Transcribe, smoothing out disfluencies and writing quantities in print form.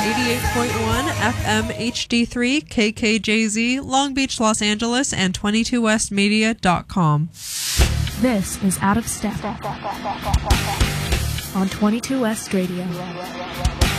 88.1 FM HD3 KKJZ, Long Beach, Los Angeles, and 22westmedia.com. This is Out of Step on 22 West Radio.